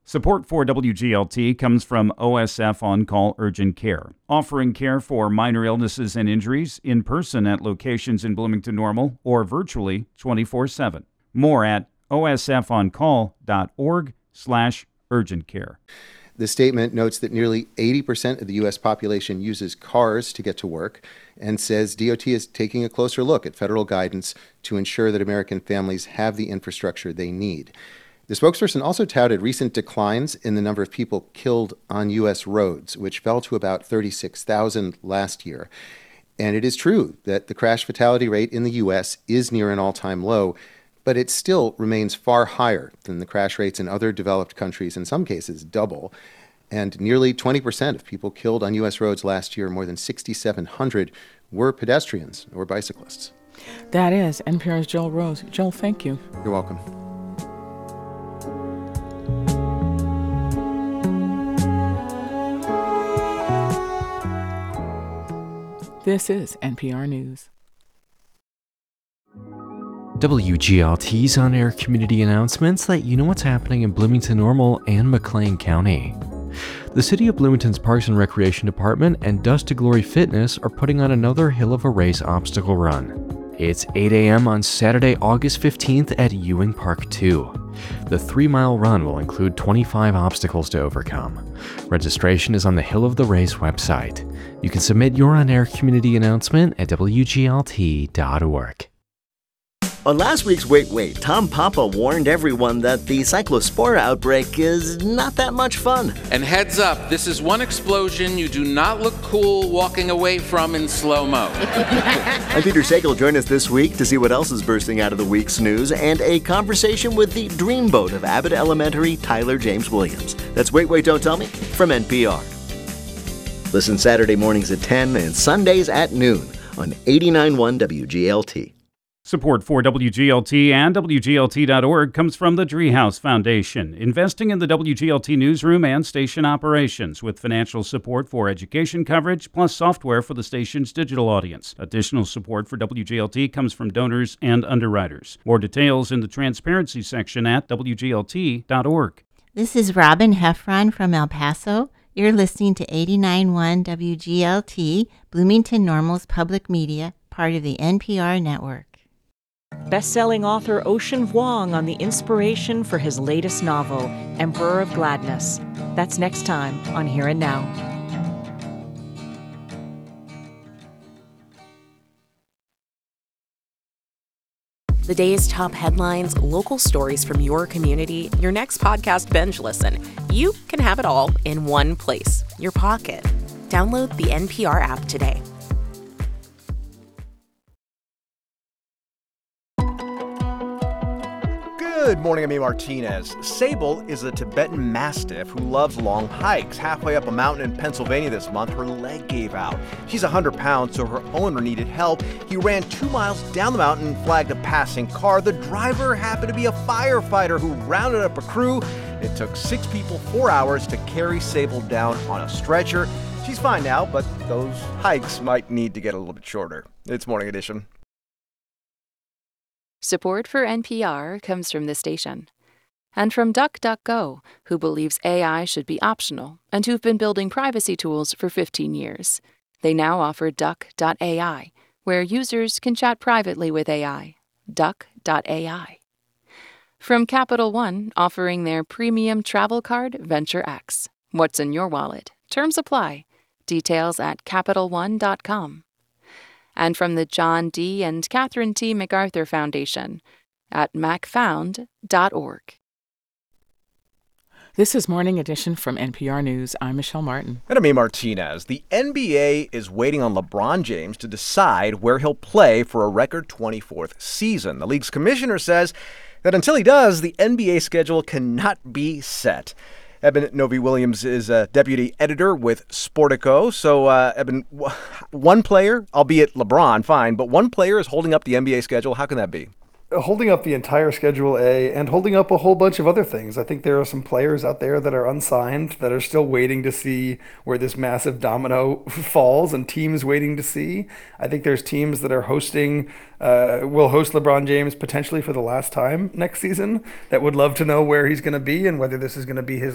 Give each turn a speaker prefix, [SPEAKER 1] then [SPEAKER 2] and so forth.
[SPEAKER 1] Support for WGLT comes from OSF On-Call Urgent Care, offering care for minor illnesses and injuries in person at locations in Bloomington Normal or virtually 24/7. More at osfoncall.org/urgent care.
[SPEAKER 2] The statement notes that nearly 80% of the U.S. population uses cars to get to work and says DOT is taking a closer look at federal guidance to ensure that American families have the infrastructure they need. The spokesperson also touted recent declines in the number of people killed on U.S. roads, which fell to about 36,000 last year. And it is true that the crash fatality rate in the U.S. is near an all-time low, but it still remains far higher than the crash rates in other developed countries, in some cases double. And nearly 20% of people killed on U.S. roads last year, more than 6,700, were pedestrians or bicyclists.
[SPEAKER 3] That is NPR's Joel Rose. Joel, thank you.
[SPEAKER 2] You're welcome.
[SPEAKER 3] This is NPR News.
[SPEAKER 4] WGLT's on-air community announcements let you know what's happening in Bloomington Normal and McLean County. The City of Bloomington's Parks and Recreation Department and Dust to Glory Fitness are putting on another Hill of a Race obstacle run. It's 8 a.m. on Saturday, August 15th at Ewing Park 2. The 3-mile run will include 25 obstacles to overcome. Registration is on the Hill of the Race website. You can submit your on-air community announcement at WGLT.org.
[SPEAKER 5] On last week's Wait, Tom Papa warned everyone that the cyclospora outbreak is not that much fun.
[SPEAKER 6] And heads up, this is one explosion you do not look cool walking away from in slow-mo.
[SPEAKER 5] I'm Peter Sagal. Join us this week to see what else is bursting out of the week's news and a conversation with the dreamboat of Abbott Elementary, Tyler James Williams. That's Wait, Don't Tell Me from NPR. Listen Saturday mornings at 10 and Sundays at noon on 89.1 WGLT.
[SPEAKER 1] Support for WGLT and WGLT.org comes from the Driehaus Foundation, investing in the WGLT newsroom and station operations with financial support for education coverage, plus software for the station's digital audience. Additional support for WGLT comes from donors and underwriters. More details in the transparency section at WGLT.org.
[SPEAKER 7] This is Robin Heffron from El Paso. You're listening to 89.1 WGLT, Bloomington Normal's public media, part of the NPR network.
[SPEAKER 8] Best-selling author Ocean Vuong on the inspiration for his latest novel, Emperor of Gladness. That's next time on Here and Now.
[SPEAKER 9] The day's top headlines, local stories from your community, your next podcast binge listen. You can have it all in one place, your pocket. Download the NPR app today.
[SPEAKER 10] Good morning, I'm A. Martinez. Sable is a Tibetan Mastiff who loves long hikes. Halfway up a mountain in Pennsylvania this month, her leg gave out. She's 100 pounds, so her owner needed help. He ran 2 miles down the mountain and flagged a passing car. The driver happened to be a firefighter who rounded up a crew. It took 6 people 4 hours to carry Sable down on a stretcher. She's fine now, but those hikes might need to get a little bit shorter. It's Morning Edition.
[SPEAKER 11] Support for NPR comes from the station and from DuckDuckGo, who believes AI should be optional and who've been building privacy tools for 15 years. They now offer Duck.ai, where users can chat privately with AI. Duck.ai. From Capital One, offering their premium travel card, Venture X. What's in your wallet? Terms apply. Details at CapitalOne.com. And from the John D. and Catherine T. MacArthur Foundation at macfound.org.
[SPEAKER 3] This is Morning Edition from NPR News. I'm Michelle Martin.
[SPEAKER 10] And I'm A. Martinez. The NBA is waiting on LeBron James to decide where he'll play for a record 24th season. The league's commissioner says that until he does, the NBA schedule cannot be set. Eben Novy-Williams is a deputy editor with Sportico. So, Eben, one player, albeit LeBron, fine, but one player is holding up the NBA schedule. How can that be?
[SPEAKER 12] Holding up the entire Schedule A and holding up a whole bunch of other things. I think there are some players out there that are unsigned that are still waiting to see where this massive domino falls, and teams waiting to see. I think there's teams that are hosting, will host LeBron James potentially for the last time next season that would love to know where he's going to be and whether this is going to be his